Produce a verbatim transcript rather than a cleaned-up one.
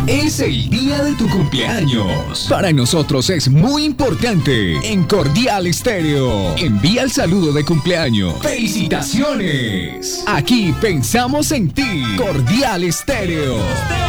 Es el día de tu cumpleaños. Para nosotros es muy importante. En Cordial Estéreo, envía el saludo de cumpleaños. ¡Felicitaciones! Aquí pensamos en ti. Cordial Estéreo.